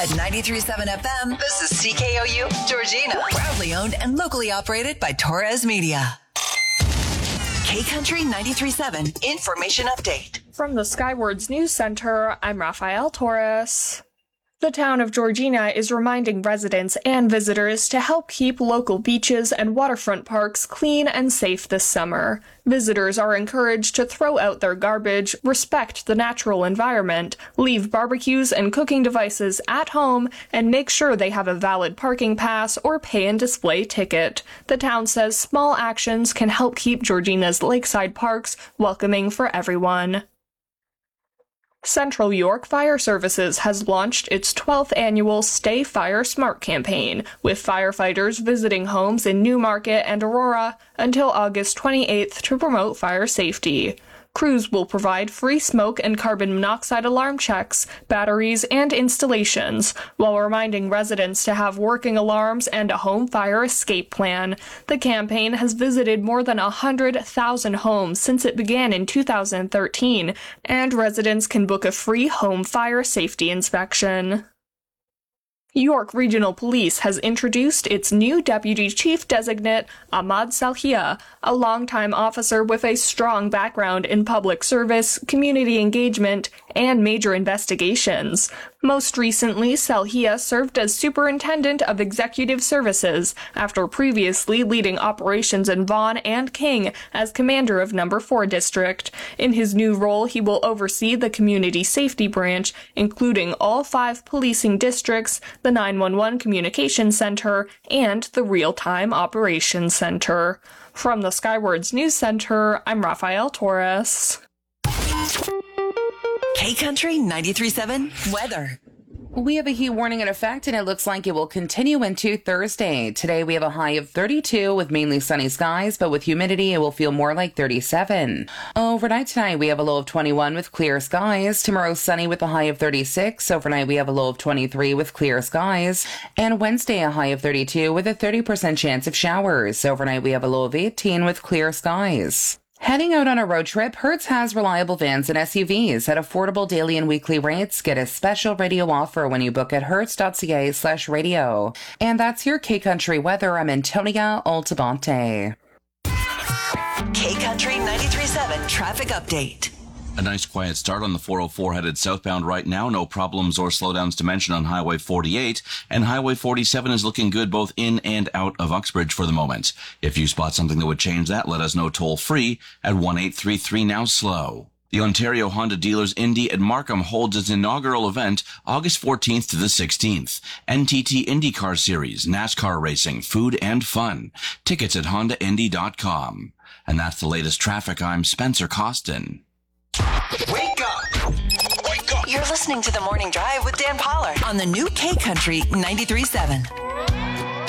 At 93.7 FM, this is CKOU Georgina. Proudly owned and locally operated by Torres Media. K-Country 93.7 Information Update. From the Skywards News Center, I'm Rafael Torres. The town of Georgina is reminding residents and visitors to help keep local beaches and waterfront parks clean and safe this summer. Visitors are encouraged to throw out their garbage, respect the natural environment, leave barbecues and cooking devices at home, and make sure they have a valid parking pass or pay and display ticket. The town says small actions can help keep Georgina's lakeside parks welcoming for everyone. Central York Fire Services has launched its 12th annual Stay Fire Smart campaign, with firefighters visiting homes in Newmarket and Aurora until August 28th to promote fire safety. Crews will provide free smoke and carbon monoxide alarm checks, batteries, and installations, while reminding residents to have working alarms and a home fire escape plan. The campaign has visited more than 100,000 homes since it began in 2013, and residents can book a free home fire safety inspection. York Regional Police has introduced its new Deputy Chief Designate, Ahmad Salhia, a longtime officer with a strong background in public service, community engagement, and major investigations. Most recently, Salhia served as Superintendent of Executive Services after previously leading operations in Vaughan and King as Commander of No. 4 District. In his new role, he will oversee the Community Safety Branch, including all 5 policing districts, the 911 Communications Center, and the Real-Time Operations Center. From the Skywards News Center, I'm Rafael Torres. K-Country 93.7 Weather. We have a heat warning in effect, and it looks like it will continue into Thursday. Today, we have a high of 32 with mainly sunny skies, but with humidity, it will feel more like 37. Overnight tonight, we have a low of 21 with clear skies. Tomorrow, sunny with a high of 36. Overnight, we have a low of 23 with clear skies. And Wednesday, a high of 32 with a 30% chance of showers. Overnight, we have a low of 18 with clear skies. Heading out on a road trip, Hertz has reliable vans and SUVs at affordable daily and weekly rates. Get a special radio offer when you book at hertz.ca/radio. And that's your K-Country weather. I'm Antonia Altabonte. K-Country 93.7 Traffic Update. A nice quiet start on the 404 headed southbound right now. No problems or slowdowns to mention on Highway 48. And Highway 47 is looking good both in and out of Uxbridge for the moment. If you spot something that would change that, let us know toll free at 1-833-NOW-SLOW. The Ontario Honda Dealers Indy at Markham holds its inaugural event August 14th to the 16th. NTT IndyCar Series, NASCAR racing, food and fun. Tickets at HondaIndy.com. And that's the latest traffic. I'm Spencer Costin. Wake up! Wake up! You're listening to The Morning Drive with Dan Pollard on the new K-Country 93.7.